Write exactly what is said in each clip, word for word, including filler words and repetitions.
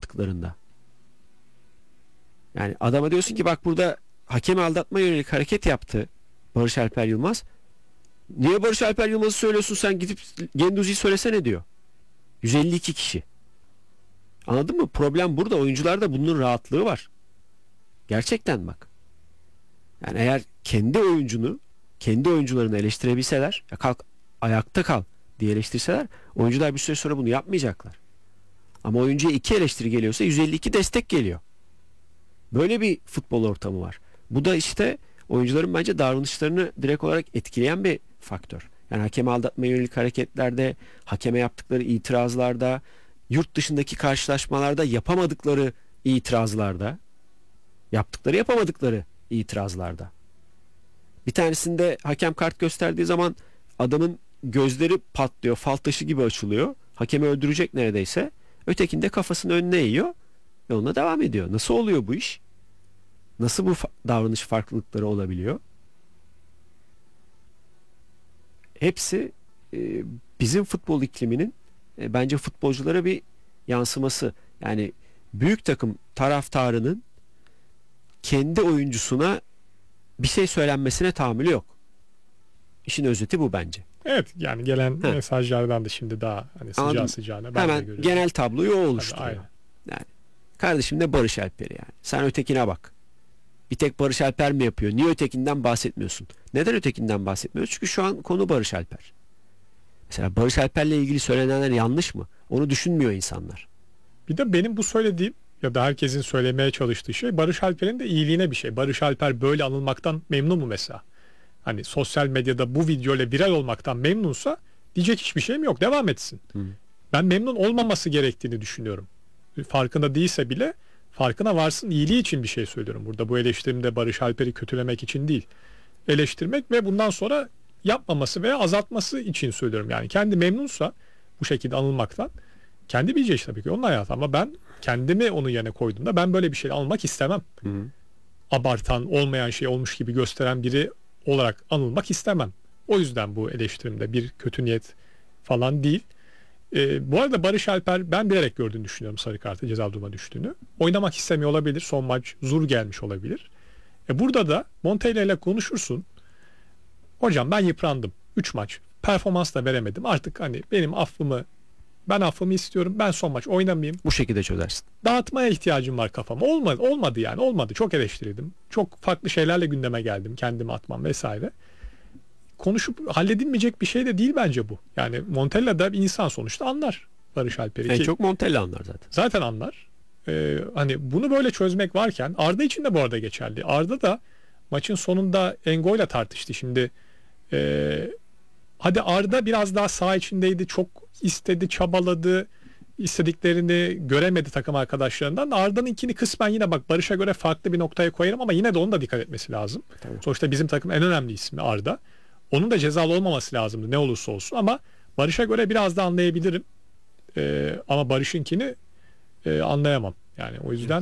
yaptıklarında. Yani adama diyorsun ki bak burada hakemi aldatma yönelik hareket yaptı Barış Alper Yılmaz. Niye Barış Alper Yılmaz'ı söylüyorsun, sen gidip Genduzi'yi söylesene diyor. yüz elli iki kişi. Anladın mı? Problem burada. Oyuncularda bunun rahatlığı var. Gerçekten bak. Yani eğer kendi oyuncunu, kendi oyuncularını eleştirebilseler, ya kalk ayakta kal diye eleştirseler, oyuncular bir süre sonra bunu yapmayacaklar. Ama oyuncuya iki eleştiri geliyorsa yüz elli iki destek geliyor. Böyle bir futbol ortamı var. Bu da işte oyuncuların bence davranışlarını direkt olarak etkileyen bir faktör. Yani hakeme aldatmaya yönelik hareketlerde, hakeme yaptıkları itirazlarda, yurt dışındaki karşılaşmalarda yapamadıkları itirazlarda, yaptıkları yapamadıkları itirazlarda. Bir tanesinde hakem kart gösterdiği zaman adamın gözleri patlıyor, fal taşı gibi açılıyor. Hakemi öldürecek neredeyse. Ötekinde kafasını önüne eğiyor ve onunla devam ediyor. Nasıl oluyor bu iş? Nasıl bu fa- davranış farklılıkları olabiliyor? Hepsi e, bizim futbol ikliminin e, bence futbolculara bir yansıması. Yani büyük takım taraftarının kendi oyuncusuna bir şey söylenmesine tahammülü yok. İşin özeti bu bence. Evet, yani gelen Heh. mesajlardan da şimdi daha hani sıcağı Anladım. sıcağına ben de Hemen görüyorum. genel tabloyu o Tabii, oluşturuyor. aynen. Yani kardeşim ne Barış Alper'i yani. Sen ötekine bak. Bir tek Barış Alper mi yapıyor? Niye ötekinden bahsetmiyorsun? Neden ötekinden bahsetmiyoruz? Çünkü şu an konu Barış Alper. Mesela Barış Alper'le ilgili söylenenler yanlış mı? Onu düşünmüyor insanlar. Bir de benim bu söylediğim ya da herkesin söylemeye çalıştığı şey Barış Alper'in de iyiliğine bir şey. Barış Alper böyle anılmaktan memnun mu mesela? Hani sosyal medyada bu videoyla viral olmaktan memnunsa diyecek hiçbir şeyim yok. Devam etsin. Hı. Ben memnun olmaması gerektiğini düşünüyorum. Farkında değilse bile farkına varsın, iyiliği için bir şey söylüyorum. Burada bu eleştirimde Barış Alper'i kötülemek için değil. Eleştirmek ve bundan sonra yapmaması veya azaltması için söylüyorum. Yani kendi memnunsa bu şekilde anılmaktan, kendi bileceği tabii ki onun hayatı, ama ben kendimi onun yerine koyduğumda ben böyle bir şey almak istemem. Hı. Abartan, olmayan şey olmuş gibi gösteren biri olarak anılmak istemem. O yüzden bu eleştirimde bir kötü niyet falan değil. Ee, bu arada Barış Alper ben bilerek gördüğünü düşünüyorum sarı kartı, ceza duruma düştüğünü. Oynamak istemiyor olabilir. Son maç zor gelmiş olabilir. E burada da Montella ile konuşursun. Hocam ben yıprandım. üç maç. Performans da veremedim. Artık hani benim affımı ben affımı istiyorum. Ben son maç oynamayayım. Bu şekilde çözersin. Dağıtmaya ihtiyacım var kafama. Olmadı, olmadı yani. Olmadı. Çok eleştirildim. Çok farklı şeylerle gündeme geldim. Kendimi atmam vesaire. Konuşup halledilmeyecek bir şey de değil bence bu. Yani Montella da bir insan sonuçta, anlar Barış Alper'i. En Ki çok Montella anlar zaten. zaten anlar. Ee, hani bunu böyle çözmek varken Arda için de bu arada geçerli. Arda da maçın sonunda Engo'yla tartıştı. Şimdi e, hadi Arda biraz daha saha içindeydi. Çok istedi, çabaladı. İstediklerini göremedi takım arkadaşlarından. Arda'nınkini kısmen yine bak Barış'a göre farklı bir noktaya koyarım ama yine de onun da dikkat etmesi lazım. Tabii. Sonuçta bizim takım en önemli ismi Arda. Onun da cezalı olmaması lazımdı ne olursa olsun, ama Barış'a göre biraz da anlayabilirim. Ee, ama Barış'ınkini e, anlayamam. Yani o yüzden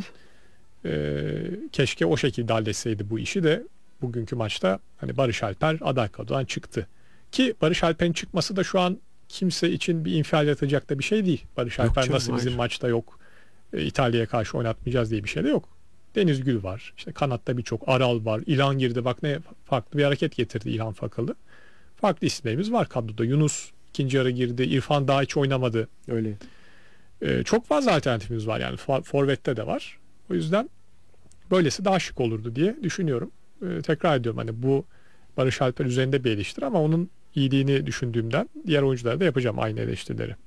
e, keşke o şekilde halletseydi bu işi de bugünkü maçta hani Barış Alper aday kadrodan çıktı. Ki Barış Alper'in çıkması da şu an kimse için bir infial yaratacak da bir şey değil. Barış Yok Alper canım, nasıl bizim hayır. maçta yok, e, İtalya'ya karşı oynatmayacağız diye bir şey de yok. Deniz Gül var. İşte kanatta birçok, Aral var. İlhan girdi. Bak ne farklı bir hareket getirdi İlhan Fakalı. Farklı isimlerimiz var kadroda. Yunus ikinci yarı girdi. İrfan daha hiç oynamadı. Öyle. Ee, çok fazla alternatifimiz var yani. For- Forvet'te de var. O yüzden böylesi daha şık olurdu diye düşünüyorum. Ee, tekrar ediyorum hani bu Barış Alper üzerinde bir eleştiri ama onun iyiliğini düşündüğümden diğer oyunculara da yapacağım aynı eleştirileri.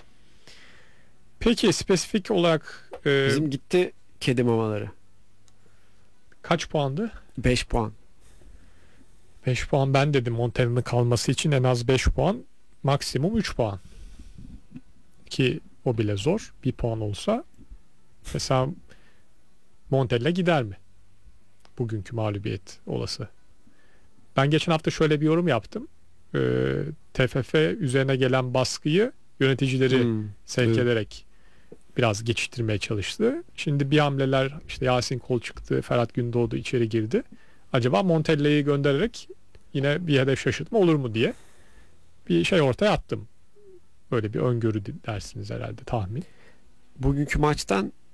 Peki spesifik olarak e, Bizim gitti kedi mamaları. kaç puandı? beş puan. beş puan ben dedim, Montella'nın kalması için en az beş puan, maksimum üç puan. Ki o bile zor. Bir puan olsa mesela Montella gider mi? Bugünkü mağlubiyet olası. Ben geçen hafta şöyle bir yorum yaptım. Ee, T F F üzerine gelen baskıyı yöneticileri Hmm, sevk evet. ederek biraz geçiştirmeye çalıştı. Şimdi bir hamleler, işte Yasin Kol çıktı, Ferhat Gündoğdu içeri girdi. Acaba Montella'yı göndererek yine bir hedef şaşırtma olur mu diye bir şey ortaya attım. Böyle bir öngörü dersiniz herhalde, tahmin. Bugünkü maçtan